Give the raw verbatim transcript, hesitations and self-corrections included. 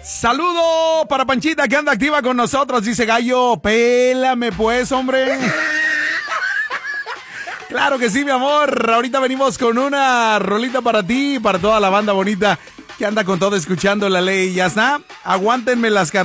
Saludo para Panchita que anda activa con nosotros. Dice Gallo, pélame pues, hombre. Claro que sí, mi amor. Ahorita venimos con una rolita para ti y para toda la banda bonita que anda con todo escuchando la ley. Ya está. Aguántenme las carreras.